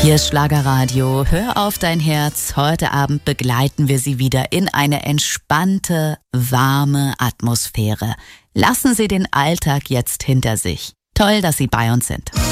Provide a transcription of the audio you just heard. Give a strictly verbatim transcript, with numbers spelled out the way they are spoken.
Hier ist Schlagerradio. Hör auf dein Herz. Heute Abend begleiten wir Sie wieder in eine entspannte, warme Atmosphäre. Lassen Sie den Alltag jetzt hinter sich. Toll, dass Sie bei uns sind.